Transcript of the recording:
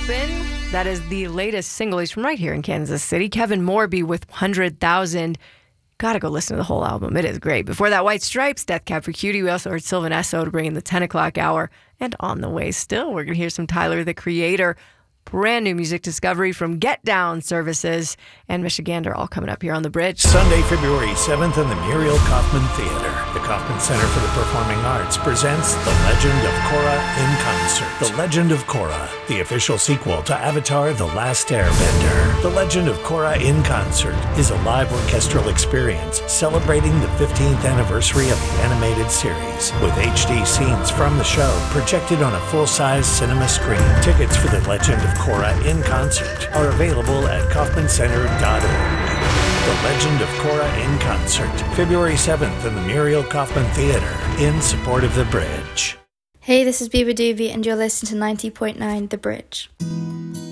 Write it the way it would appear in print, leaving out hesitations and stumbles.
Open. That is the latest single. He's from right here in Kansas City. Kevin Morby with 100,000. Gotta go listen to the whole album. It is great. Before that, White Stripes, Death Cab for Cutie. We also heard Sylvan Esso to bring in the 10 o'clock hour. And on the way still, we're going to hear some Tyler, the Creator. Brand new music discovery from Get Down Services and Michigander, all coming up here on The Bridge. Sunday, February 7th in the Muriel Kaufman Theater. The Kaufman Center for the Performing Arts presents The Legend of Korra in Concert. The Legend of Korra, the official sequel to Avatar: The Last Airbender. The Legend of Korra in Concert is a live orchestral experience celebrating the 15th anniversary of the animated series, with HD scenes from the show projected on a full-size cinema screen. Tickets for The Legend of Korra in Concert are available at kaufmancenter.org. The Legend of Korra in Concert, February 7th in the Muriel Kaufman Theater, in support of The Bridge. Hey, this is Biba Doobie, and you're listening to 90.9 The Bridge.